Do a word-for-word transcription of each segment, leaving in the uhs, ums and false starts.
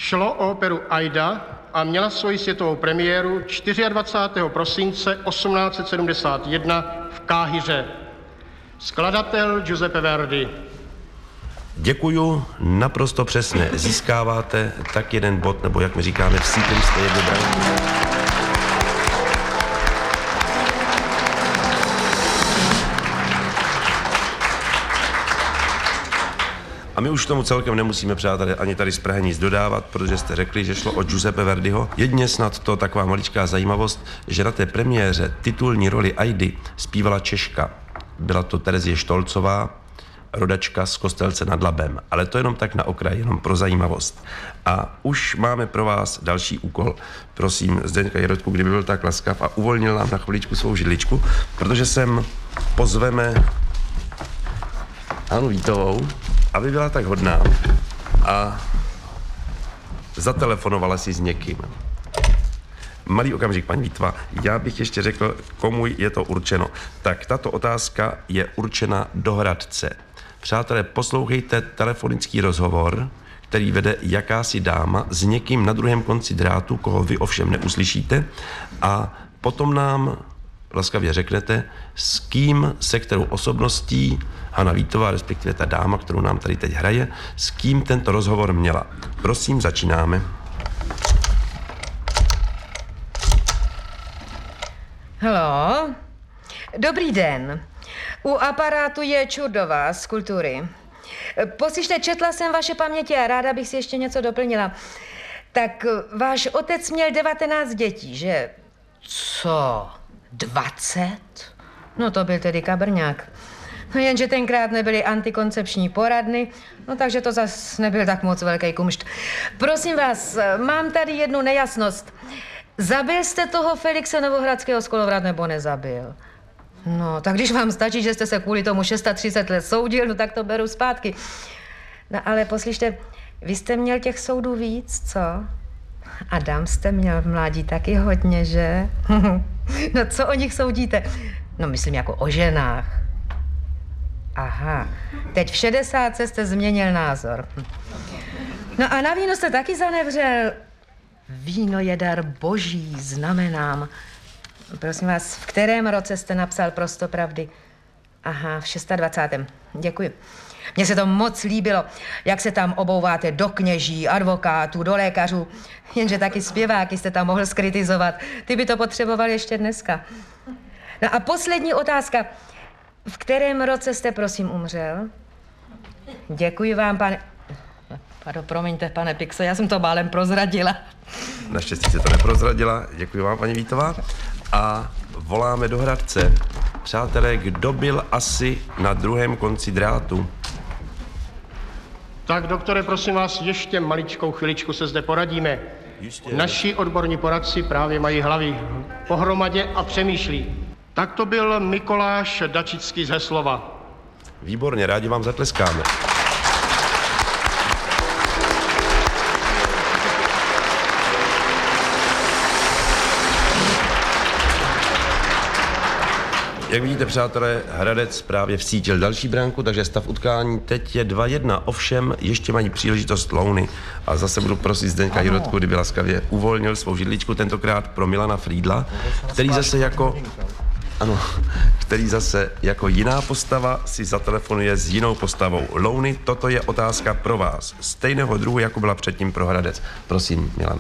Šlo o operu Aida a měla svoji světovou premiéru dvacátého čtvrtého prosince osmnáct set sedmdesát jedna v Káhiře. Skladatel Giuseppe Verdi. Děkuju, naprosto přesně. Získáváte tak jeden bod, nebo jak my říkáme, vsítili jste jednu branku. A my už tomu celkem nemusíme, přátelé, ani tady z Prahy nic dodávat, protože jste řekli, že šlo o Giuseppe Verdiho. Jedně snad to taková maličká zajímavost, že na té premiéře titulní roli Aidy zpívala Češka. Byla to Terezie Štolcová, rodačka z Kostelce nad Labem. Ale to jenom tak na okraj, jenom pro zajímavost. A už máme pro vás další úkol. Prosím Zdeňka Jirotku, kdyby byl tak laskav a uvolnil nám na chviličku svou židličku, protože sem pozveme Hanu Vítovou, aby byla tak hodná a zatelefonovala si s někým. Malý okamžik, paní Vítova, já bych ještě řekl, komu je to určeno. Tak tato otázka je určena do Hradce. Přátelé, poslouchejte telefonický rozhovor, který vede jakási dáma s někým na druhém konci drátu, koho vy ovšem neuslyšíte, a potom nám laskavě řeknete, s kým, se kterou osobností Hana Vítová, respektive ta dáma, kterou nám tady teď hraje, s kým tento rozhovor měla. Prosím, začínáme. Haló, dobrý den. U aparátu je Čurdová z Kultury. Poslyšte, četla jsem vaše paměti a ráda bych si ještě něco doplnila. Tak váš otec měl devatenáct dětí, že? Co? dvacet? No to byl tedy kabrňák. No jenže tenkrát nebyly antikoncepční poradny, no takže to zas nebyl tak moc velký kumšt. Prosím vás, mám tady jednu nejasnost. Zabil jste toho Felixe Novohradského z Kolovrat nebo nezabil? No, tak když vám stačí, že jste se kvůli tomu třicet šest let soudil, no tak to beru zpátky. No ale poslyšte, vy jste měl těch soudů víc, co? Adam jste měl v mládí taky hodně, že? No co o nich soudíte? No myslím jako o ženách. Aha, teď v šedesátce jste změnil názor. No a na víno jste taky zanevřel. Víno je dar boží, znamenám. Prosím vás, v kterém roce jste napsal Prostopravdy? Aha, v dvacátém šestém Děkuji. Mně se to moc líbilo, jak se tam obouváte do kněží, advokátů, do lékařů. Jenže taky zpěváky jste tam mohl skritizovat. Ty by to potřeboval ještě dneska. No a poslední otázka. V kterém roce jste, prosím, umřel? Děkuji vám, pane... Pardon, promiňte, pane Pixo, já jsem to bálem prozradila. Naštěstí se to neprozradila. Děkuji vám, paní Vítová. A voláme do Hradce. Přátelé, kdo byl asi na druhém konci drátu? Tak, doktore, prosím vás, ještě maličkou chviličku se zde poradíme. Jistě. Naši odborní poradci právě mají hlavy pohromadě a přemýšlí. Tak to byl Mikoláš Dačický z Heslova. Výborně, rádi vám zatleskáme. Jak vidíte, přátelé, Hradec právě vsítil další branku, takže stav utkání teď je dva jedna. Ovšem, ještě mají příležitost Louny. A zase budu prosit Zdeňka Jirotku, kdyby laskavě uvolnil svou židličku, tentokrát pro Milana Frýdla, který zase jako... Ano, který zase jako jiná postava si zatelefonuje s jinou postavou. Louny, toto je otázka pro vás. Stejného druhu, jako byla předtím pro Hradec. Prosím, Milan.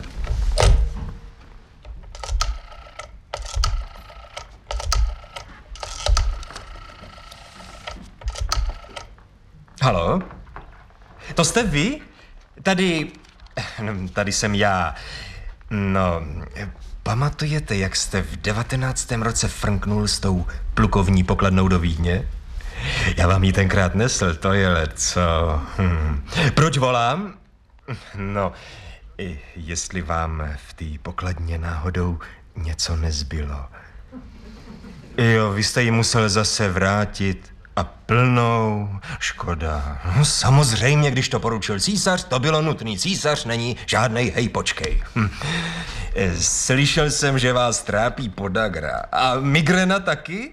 Haló? To jste vy? Tady... Tady jsem já. No, pamatujete, jak jste v devatenáctém roce frnknul s tou plukovní pokladnou do Vídně? Já vám ji tenkrát nesl, to je leco. Hm. Proč volám? No, jestli vám v té pokladně náhodou něco nezbylo. Jo, vy jste ji musel zase vrátit. A plnou, škoda. No, samozřejmě, když to poručil císař, to bylo nutný. Císař není žádnej hej, počkej. Hm. Slyšel jsem, že vás trápí podagra. A migrena taky?